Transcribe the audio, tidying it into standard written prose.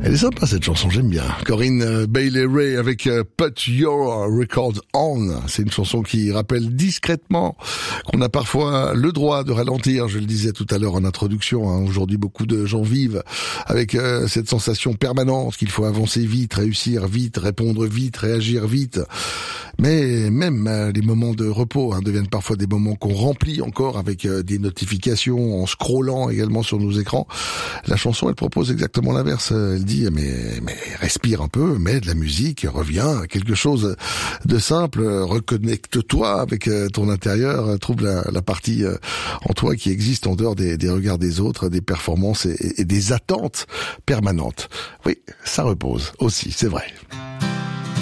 Elle est sympa cette chanson, j'aime bien. Corinne Bailey Rae avec Put Your Record On. C'est une chanson qui rappelle discrètement qu'on a parfois le droit de ralentir. Je le disais tout à l'heure en introduction. Aujourd'hui, beaucoup de gens vivent avec cette sensation permanente qu'il faut avancer vite, réussir vite, répondre vite, réagir vite. Mais même les moments de repos deviennent parfois des moments qu'on remplit encore avec des notifications, en scrollant également sur nos écrans. La chanson, elle propose exactement l'inverse. Elle dit mais respire un peu, mets de la musique, reviens, quelque chose de simple, reconnecte-toi avec ton intérieur, trouve la partie en toi qui existe en dehors des regards des autres, des performances et des attentes permanentes. Oui, ça repose aussi, c'est vrai.